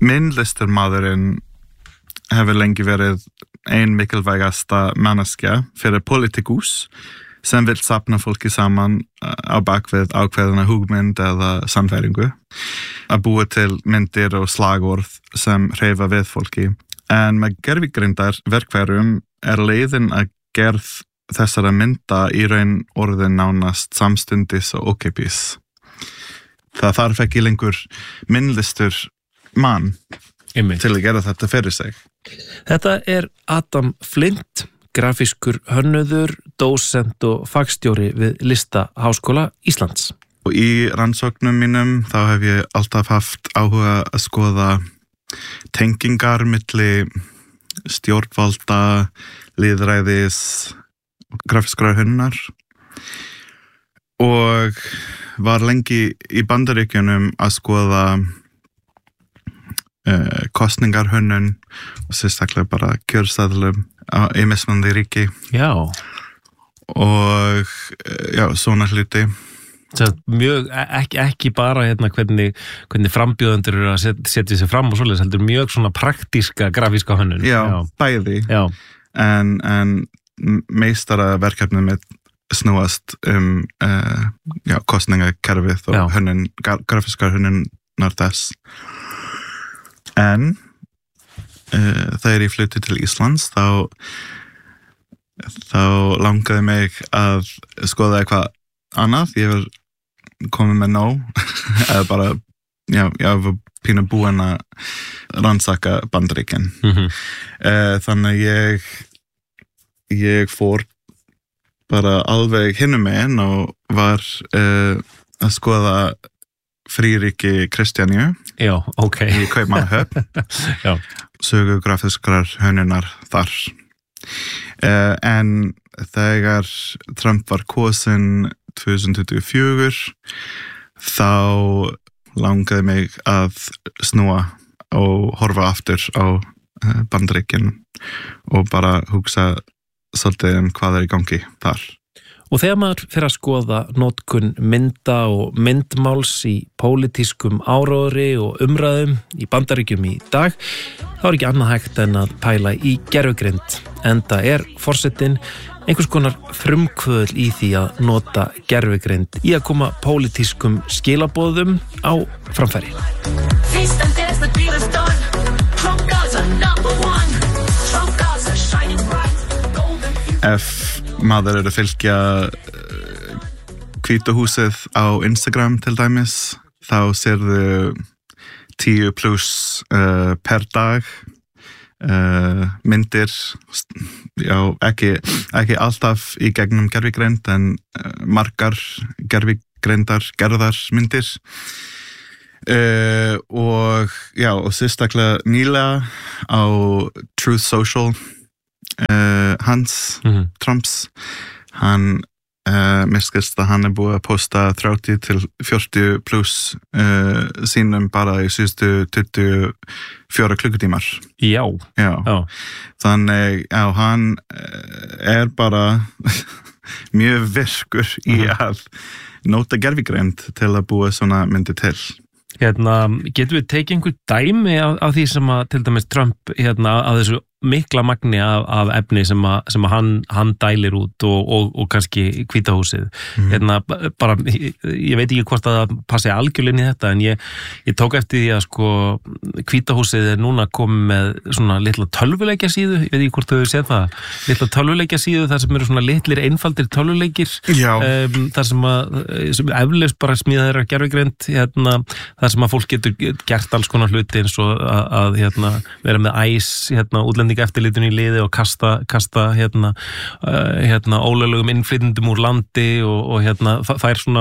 myndlistarmaðurinn hefur lengi verið ein mikilvægasta manneskja fyrir politikus sem vill safna fólki saman á bakvið ákveðna hugmynd eða sannfæringu að búa til myndir og slagorð sem hreyfa við fólki. En með gervigreindar verkfærum leiðin að gerð þessara mynda í raun orðin nánast samstundis og ókeypis. Það þarf ekki lengur myndlistur mann til að gera þetta fyrir sig. Þetta Adam Flint, grafískur hönnuður, dósent og fagstjóri við Listaháskóla Íslands. Og í rannsóknum mínum þá hef ég alltaf haft áhuga að skoða tengingar milli stjórnvalda, lýðræðis, grafískrar hönnunar og var lengi í Bandaríkjunum að skoða kostningarhönnun og sérstaklega bara kjörseðlum í mismunandi ríki. Já. Og svona hluti. Það mjög, ekki bara hvernig frambjóðendur eru að setja sig fram og svoleiðis, heldur mjög svona praktíska grafíska hönnun. Já, bæði. Já. En meistara verkefnið mitt snúast kostningakerfið og hönnun, grafískar hönnunar þess. En þegar ég flutti til Íslands þá langaði mig að skoða eitthvað annað. Ég var komið með nóg eða bara, ég var pínu búin að rannsaka Bandaríkin. Þannig ég fór bara alveg hinum megin og var að skoða fríríki Kristjaníu. Já, ok. Í Kaupmannahöfn. Já. Sögu grafískrar hönnunar þar. En þegar Trump var kosinn 2024 þá langaði mig að snúa og horfa aftur á Bandaríkin og bara hugsa svolítið hvað í gangi þar. Og þegar maður fer að skoða notkun mynda og myndmáls í pólitískum áróðri og umræðum í Bandaríkjum í dag, þá ekki annað hægt en að pæla í gervigreind. Enda forsetinn einhvers konar frumkvöðl í því að nota gervigreind í að koma pólitískum skilaboðum á framfæri. Ef maður að fylgja Hvíta húsið á Instagram til dæmis, þá sérðu 10+ per dag myndir, ekki alltaf í gegnum gervigreind en margar gervigreindar gerðar myndir. Og sérstaklega nýlega á Truth Social hans, Trumps, hann miskist að hann búið að posta 30-40+ sínum bara í síðustu 24 klukkutímar. Já. Þannig, hann bara mjög virkur í að nota gervigreind til að búa svona myndi til. Getum við tekið einhver dæmi af því sem að til dæmis Trump af þessu mikla magni af efni sem hann dælir út og kannski Hvíta húsið. Bara, ég veit ekki hvort að það passi algjörlega inn í þetta, en ég tók eftir því að Hvíta húsið núna komið með svona litla tölvuleikja síðu, ég veit ekki hvort þau hefur séð það, litla tölvuleikja síðu þar sem eru svona litlir einfaldir tölvuleikir, þar sem eflaust bara smíðaðir að gervigreind, þar sem að fólk getur gert alls konar hluti eins og að vera með æs, eftirlitun í liði og kasta ólöglegum innflytjendum úr landi og það svona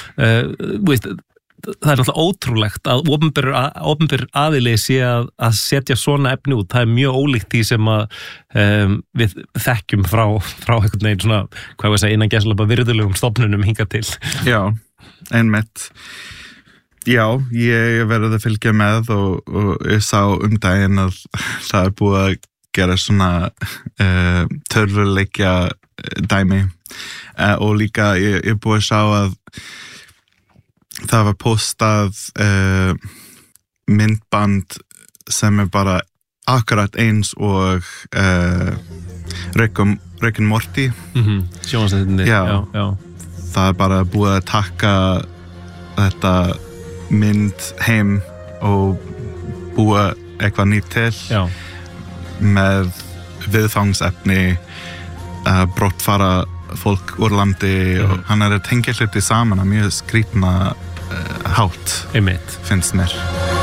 það náttúrulega ótrúlegt að opinber aðili sé að setja svona efni út. Það mjög ólíkt því sem að við þekkjum frá einhvern veginn svona, hvað ég að segja, innan gæsalapa virðulegum stofnunum hingað til. Já, einmitt. Já, ég verið að fylgja með og ég sá daginn að það búið að gera svona tölvuleikja dæmi og líka ég búið að sjá að það var postað myndband sem bara akkurat eins og Rick and Morty. Sjónvarpsþættirnir. Já. Það bara búið að taka þetta mynd heim og búa eitthvað nýtt til. Já. Með viðfangsefni, brottfara fólk úr landi og hann að tengja hluti saman að mjög skrítna hátt. Einmitt. Finnst mér.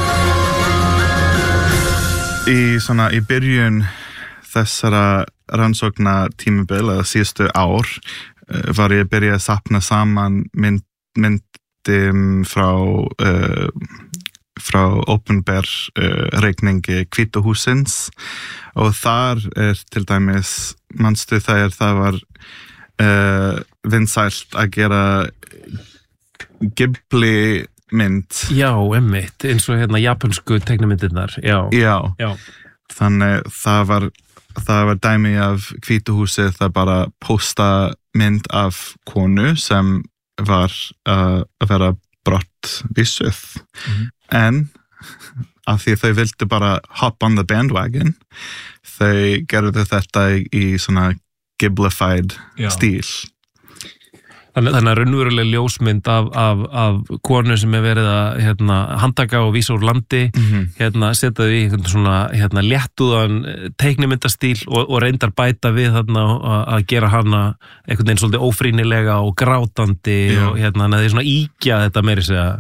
Í byrjun þessara rannsókna tímabil eða síðustu ár var ég að byrja að safna saman myndum frá opinber reikningi Hvíta hússins og þar til dæmis manstu þegar það var vinsælt að gera Ghibli mynd. Já, einmitt, eins og japansku teiknumyndirnar. Já. Þannig það var dæmi af Hvíta húsið, það bara posta mynd af konu sem var að vera brottvísuð. En af því þau vildu bara hop on the bandwagon, þau gerðu þetta í svona Ghiblified stíl. Þannig að raunveruleg ljósmynd af konu sem verið að handtaka og vísa úr landi, setja þau í svona léttúðan teiknimyndastíl og reyndar bæta við að gera hana einhvern veginn svolítið ófrýnilega og grátandi og þannig að þau svona íkja þetta meiri segja.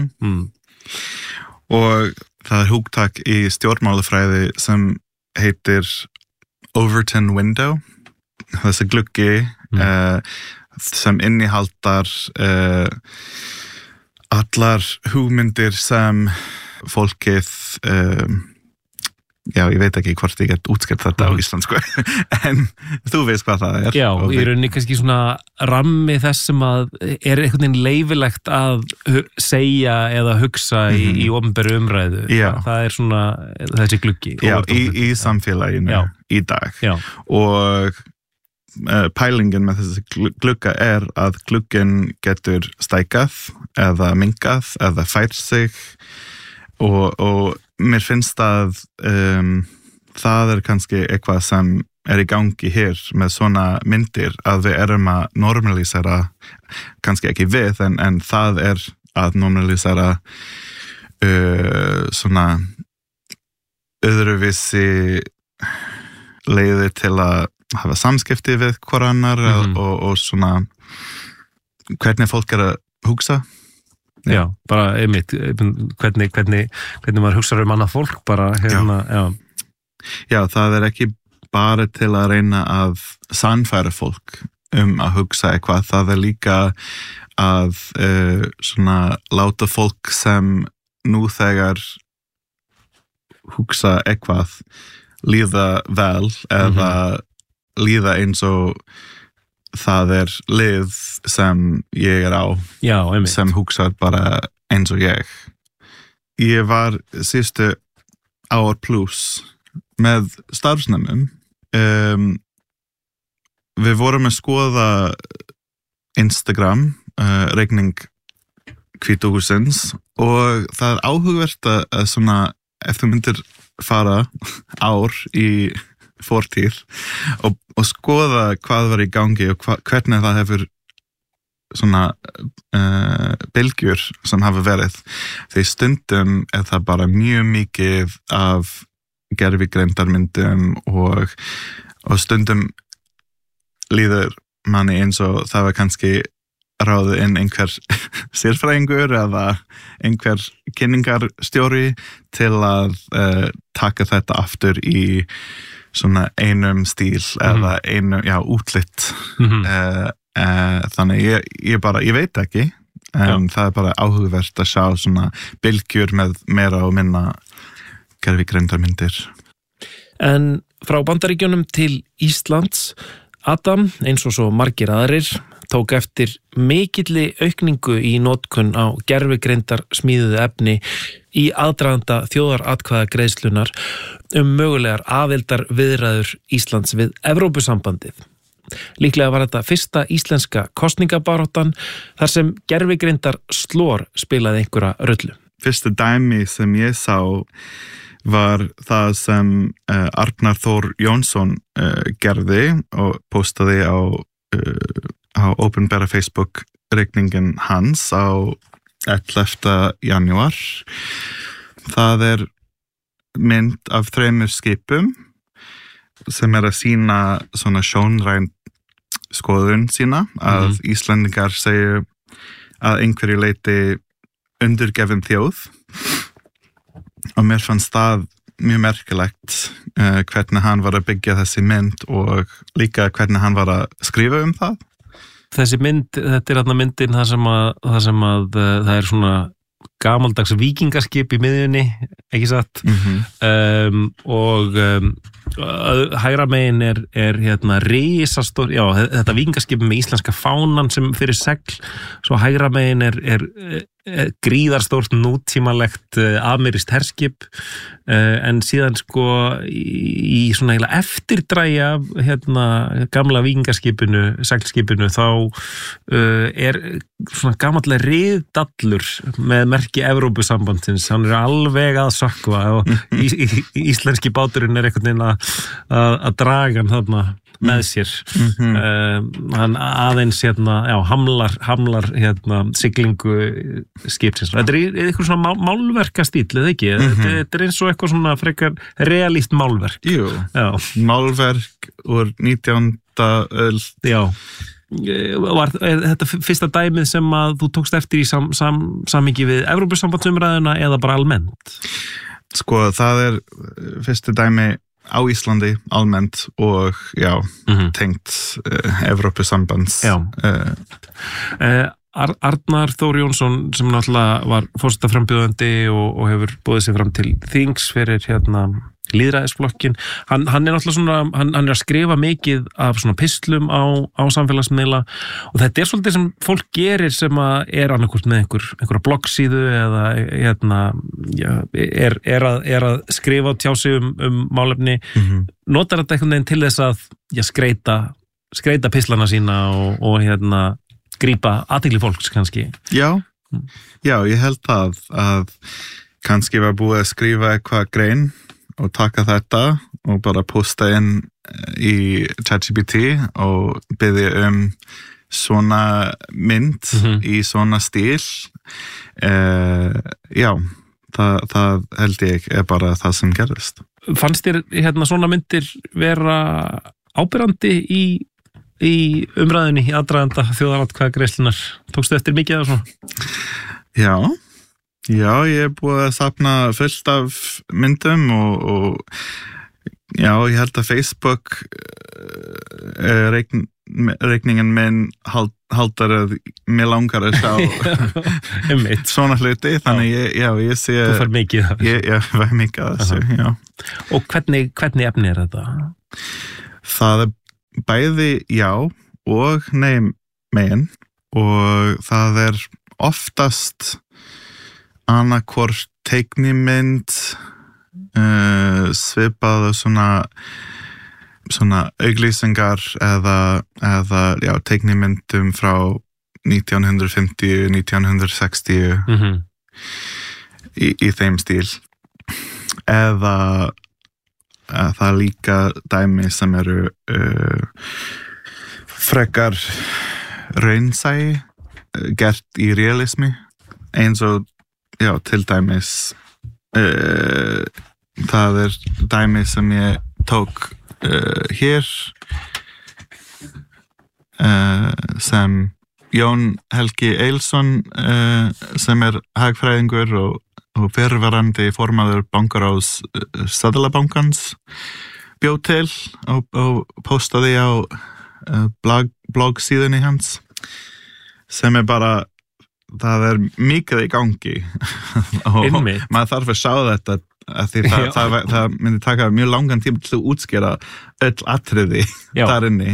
Og það hugtak í stjórnmálafræði sem heitir Overton window, þessi gluggi sem innihaldar allar hugmyndir sem fólkið ég veit ekki hvort ég get útskýrt þetta á íslensku en þú veist hvað það er. Já, í rauninni kannski svona rammi þess sem að einhvern veginn leyfilegt að segja eða hugsa í opinberu umræðu. Það svona þessi gluggi. Já, í samfélaginu í dag. Já. Og pælingin með þessi glugga að glugginn getur stækkað eða minkað eða fært sig og mér finnst að það kannski eitthvað sem í gangi hér með svona myndir að við erum að normalisera, kannski ekki við en það að normalisera svona öðruvísi leiði til að hafa samskipti við hver annar og svona hvernig fólk að hugsa. Já, bara einmitt hvernig maður hugsa annað fólk bara Já, það ekki bara til að reyna að sannfæra fólk að hugsa eitthvað, það líka að svona láta fólk sem nú þegar hugsa eitthvað líða vel eða líða eins og það lið sem ég á. Já, sem hugsar bara eins og ég. Ég var síðustu ár pluss með starfsnemum. Við vorum að skoða Instagram reikning Hvíta hússins og það áhugavert að svona ef þú myndir fara ár í fortíð og skoða hvað var í gangi og hvernig það hefur svona bylgjur sem hafa verið. Því stundum það bara mjög mikið af gervigreindarmyndum og stundum líður manni eins og það var kannski ráðið inn einhver sérfræðingur eða einhver kynningarstjóri til að taka þetta aftur í svona einum stíl eða útlitt. Þannig ég veit ekki en það bara áhugavert að sjá svona bylgjur með meira og minna gervigreindarmyndir. En frá Bandaríkjunum til Íslands, Adam, eins og svo margir aðrir, tók eftir mikilli aukningu í notkun á gervigreindar smíðuðu efni í aðdraganda þjóðaratkvæðagreiðslunar mögulegar aðildar viðræður Íslands við Evrópusambandið. Líklega var þetta fyrsta íslenska kosningabaráttan þar sem gervigreindar slor spilaði einhverja rullu. Fyrsta dæmi sem ég sá var það sem Arnar Þór Jónsson gerði og postaði á opinbera Facebook-reikningin hans á 11. janúar. Það mynd af 3 skipum sem að sýna svona sjónræn skoðun sína að Íslendingar segju að einhverju leiti undirgefin þjóð og mér fannst það mjög merkilegt hvernig hann var að byggja þessi mynd og líka hvernig hann var að skrifa það. Þessi mynd, þetta þarna myndin það sem að það svona gamaldags víkingaskip í miðjunni, ekki satt? Og hægra megin hérna risastór, já, þetta víkingaskip með íslenska fánan sem fyrir segl, svo hægra megin gríðarstórt nútímalegt amerískt herskip, en síðan sko í svona heila eftirdræja hérna gamla víkingaskipinu, seglskipinu, þá svona gamallega riðdallur með merki Evrópusambandsins, hann alveg að sökkva og íslenski báturinn einhvern veginn að draga hann þarna með sér. Hann aðeins hérna, já, hamlar hérna siglingu skipsins. Þetta eitthvað svona málverkastíl, eða ekki? Þetta eins og eitthvað svona frekar realíst málverk. Jú, málverk úr 19. öld. Já. Var þetta fyrsta dæmið sem að þú tókst eftir í samhengi við Evrópusambandsumræðuna eða bara almennt? Sko, það fyrsta dæmi á Íslandi almennt og já, tengt Evrópusambands. Já. Arnar Þór Jónsson sem náttúrulega var forsetaframbjóðandi og hefur boðið sig fram til þings fyrir hérna lýðræðisflokkin, hann náttúrulega svona, hann að skrifa mikið af svona pistlum á samfélagsmiðla og þetta svolítið sem fólk gerir sem að annarkvort með einhverja bloggsíðu eða hérna, já, að skrifa og tjá sig málefni, notar þetta einhvern veginn til þess að já, skreita pistlana sína og hérna grípa athygli fólks kannski. Já, ég held það að kannski var búið að skrifa eitthvað grein og taka þetta og bara posta inn í ChatGPT og biðja svona mynd í svona stíl. Já, það held ég bara það sem gerðist. Fannst þér hérna svona myndir vera áberandi í umræðinni í aðdraganda þjóðaratkvæðagreiðslunnar? Tókstu eftir mikið af svona? Já, ég búið að safna fullt af myndum og já, ég held að Facebook reikningin minn haldar að mér langar að sjá svona hluti, þannig ég sé þú fær mikið af þessu. Ég fær mikið af þessu, já. Og hvernig efni þetta? Það bæði já og nei megin og það oftast annarkvort teiknimynd svipað og svona auglýsingar eða já, teiknimyndum frá 1950, 1960 í þeim stíl eða það líka dæmi sem eru frekar raunsæi gert í realismi eins og já, til dæmis það dæmi sem ég tók hér sem Jón Helgi Eilsson sem hagfræðingur og fyrrverandi formaður bankaráðs Seðlabankans bjó til og postaði á bloggsíðunni hans sem bara það mikið í gangi og maður þarf að sjá þetta að því það myndi taka mjög langan tíma til að útskýra öll atriði þar inni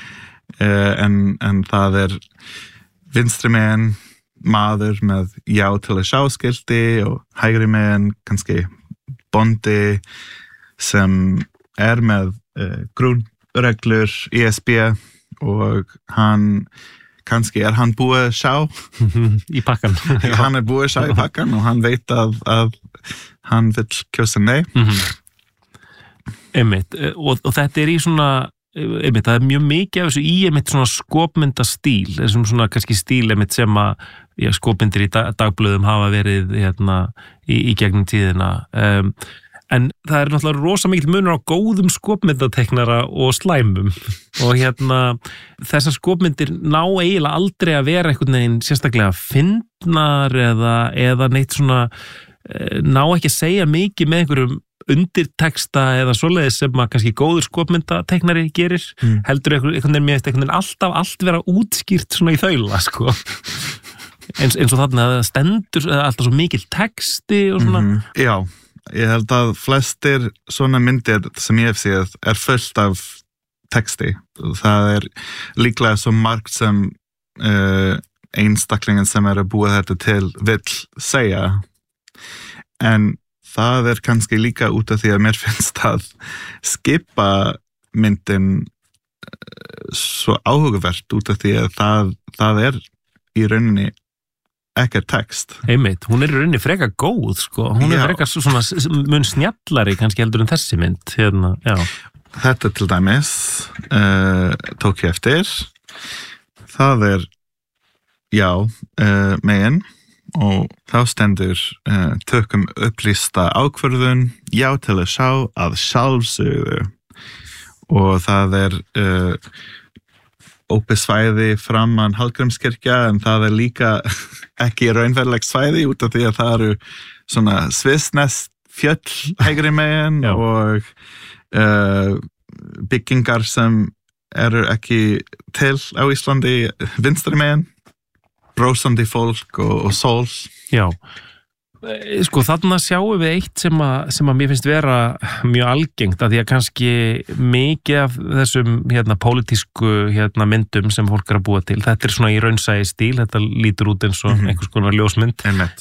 en það vinstri megin maður með já til að sjá skilti og hægri megin kannski bondi sem með grunnreglur ESB og hann kannski hann búið að sjá í pakkan. hann búið að sjá í pakkan og hann veit að hann vill kjósa nei. Einmitt, og þetta í svona einmitt, það mjög mikið af þessu í einmitt svona skopmyndastíl, þessum svona kannski stíl einmitt sem að skopmyndir í dagblöðum hafa verið í gegnum tíðina, en það náttúrulega rosa mikill munur á góðum skopmyndateiknara og slæmum og þessar skopmyndir ná eiginlega aldrei að vera einhvern veginn sérstaklega fyndnar eða neitt svona ná ekki að segja mikið með einhverjum undirteksta eða svoleiðis sem að kannski góður skopmyndateiknari gerir, heldur einhvern veginn alltaf allt vera útskýrt svona í þaula, sko. eins og þarna að það stendur alltaf svo mikill texti og svona. Já, ég held að flestir svona myndir sem ég hef séð fullt af texti. Það líklega svo margt sem einstaklingen sem að búa þetta til vill segja, en það kannski líka út af því að mér finnst að skipa myndin svo áhugavert út af því að það í rauninni ekkert text. Einmitt, hún í rauninni frekar góð, sko. Hún frekar svona mun snjallari kannski heldur en þessi mynd. Já. Þetta til dæmis tók ég eftir. Það megin. Og þá stendur tökum upplýsta ákvörðun, já til að sjá að sjálfsögðu. Og það opið svæði framan Hallgrímskirkja, en það líka ekki raunverulegt svæði út af því að það svona svissnest fjöll hægri megin og byggingar sem ekki til á Íslandi vinstri megin. Brósandi fólk og sól. Já. Sko þarna sjáum við eitt sem að mér finnst vera mjög algengt, að því að kannski mikið af þessum pólitísku myndum sem fólk að búa til, þetta svona í raunsæi stíl, þetta lítur út eins og einhvers konar ljósmynd.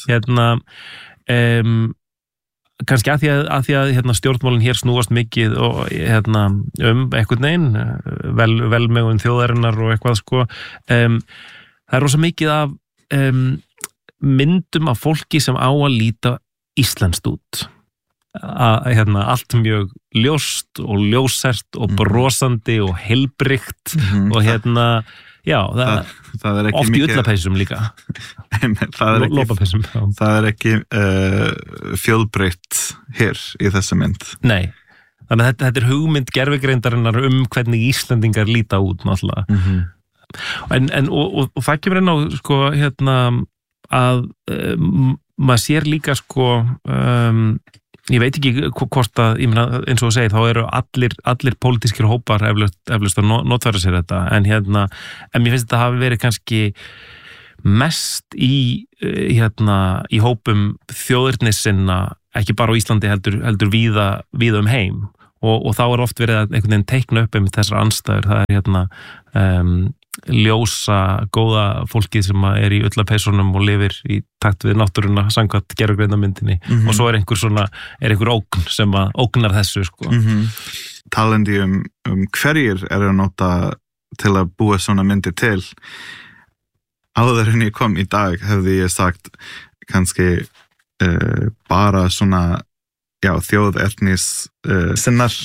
Kannski að því að stjórnmálin hér snúast mikið og einhvern veginn velmegun þjóðarinnar og eitthvað, sko. Það rosa mikið af myndum af fólki sem á að líta íslenskt út. Allt mjög ljóst og ljósert og brosandi og heilbrigt og já, það oft í ullapeysum líka. Lópapeysum. Það ekki fjölbreytt hér í þessu mynd. Nei, þannig að þetta hugmynd gervigreindarinnar hvernig Íslendingar líta út, náttúrulega. Og það kemur inn á, sko, að maður sér líka, sko, ég veit ekki hvort að, ég meina, eins og að segja, þá eru allir pólitískir hópar eflaust að notfæra sér þetta, en mér finnst þetta hafi verið kannski mest í hópum þjóðernissinna, ekki bara á Íslandi heldur víða heim, og þá oft verið að einhvern veginn teikna upp með þessar andstæður. Það ljósa, góða fólkið sem í ullapeysunum og lifir í takt við náttúruna samkvæmt gervigreindamyndinni, og svo einhver ógn sem að ógnar þessu, sko. Talandi hverjir að nota til að búa svona myndir til. Áður en ég kom í dag hefði ég sagt kannski bara svona þjóðernis sinnar,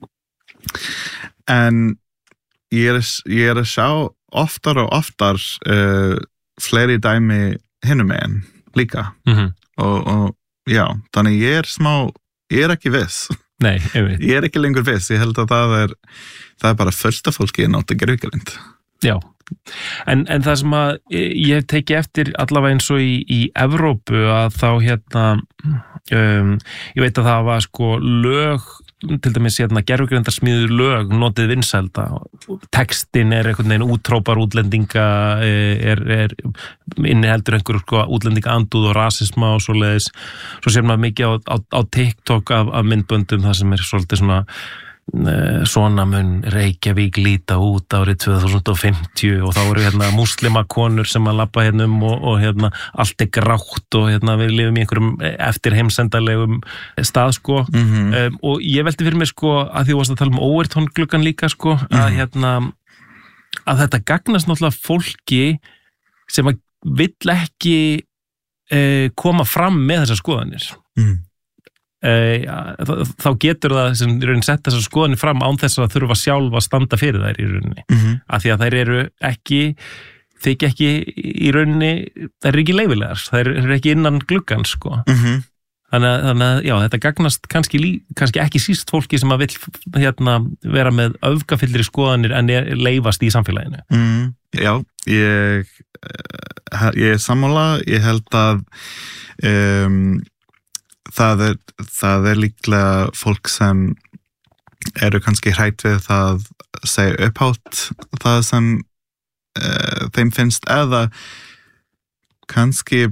en ég að sjá oftar og oftar fleiri dæmi hinum megin líka. Og já, þannig ég ekki viss. Nei, ég ekki lengur viss. Ég held að það bara fullt af fólki að nota gervigreind. Já, en það sem að ég hef tekið eftir allavega eins og í Evrópu, að þá ég veit að það var, sko, lög, til dæmis gervigreindarsmíður lög notið vinsælda, textin einhvern veginn útrópar útlendinga, inniheldur einhver, sko, útlendinga andúð og rasisma og svoleiðis. Svo sér maður mikið á TikTok af myndböndum, það sem svolítið svona mun Reykjavík líta út árið 2050 og þá eru múslimakonur sem að labba og allt grátt og við lifum í einhverjum eftir heimsendalegum stað, sko. Og ég velti fyrir mig, sko, að því þú varst að tala Overton gluggan líka, sko, að að þetta gagnast náttúrulega fólki sem að vill ekki koma fram með þessar skoðanir. Þá getur það sem í rauninni sett þessar skoðanir fram án þess að þurfa sjálf að standa fyrir þær í rauninni. Af því að þær eru þykja ekki í rauninni, þær eru ekki leyfilegar, þær eru ekki innan gluggans, sko. Þannig að, já, þetta gagnast kannski ekki síst fólki sem að vill vera með öfgafyllri skoðanir en leifast í samfélaginu. Já, ég er sammála, ég held að það er líklega fólk sem eru kannski hrætt við að segja upphátt það sem þeim finnst, eða kannski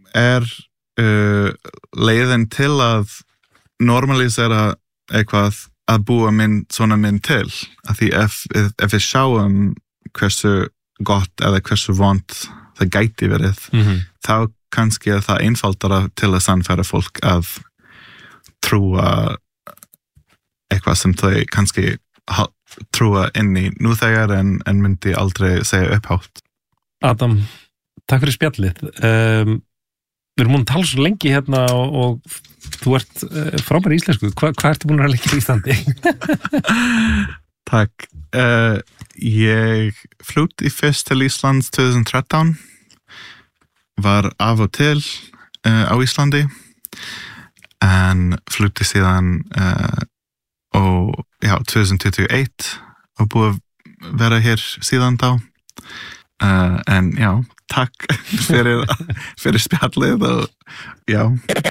leiðin til að normalisera eitthvað að búa svona mynd til, af því ef við sjáum hversu gott eða hversu vont það gæti verið, þá kannski er það einfaldara til að sannfæra fólk að trúa eitthvað sem þau kannski trúa inn í nú þegar en myndi aldrei segja upphátt. Adam, takk fyrir spjallið. Við erum múin að tala svo lengi hérna og þú ert frábær í íslensku. Hvað ertu búin að leggja í Íslandi? Takk. Ég flutti fyrst til Íslands 2013, var af og til á Íslandi, en flutti síðan 2021 og búið að vera hér síðan þá. En já, takk fyrir spjallið og já.